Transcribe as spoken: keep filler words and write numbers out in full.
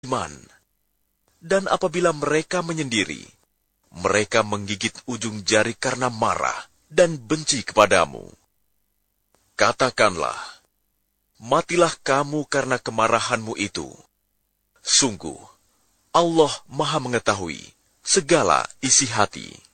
iman. Dan apabila mereka menyendiri, mereka menggigit ujung jari karena marah dan benci kepadamu. Katakanlah, matilah kamu karena kemarahanmu itu. Sungguh, Allah Maha mengetahui segala isi hati.